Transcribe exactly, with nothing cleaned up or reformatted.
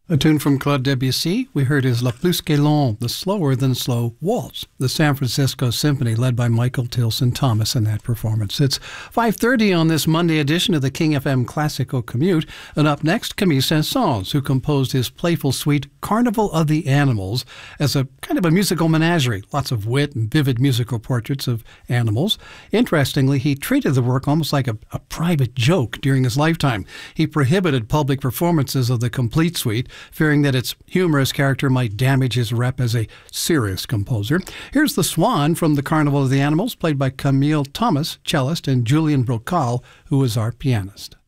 A tune from Claude Debussy we heard is La Plus que lent, the slower-than-slow waltz, the San Francisco Symphony led by Michael Tilson Thomas in that performance. It's five thirty on this Monday edition of the King F M Classical Commute, and up next, Camille Saint-Saëns, who composed his playful suite Carnival of the Animals as a kind of a musical menagerie, lots of wit and vivid musical portraits of animals. Interestingly, he treated the work almost like a, a private joke during his lifetime. He prohibited public performances of the complete suite, fearing that its humorous character might damage his rep as a serious composer. Here's the Swan from the Carnival of the Animals, played by Camille Thomas, cellist, and Julien Brocal, who is our pianist.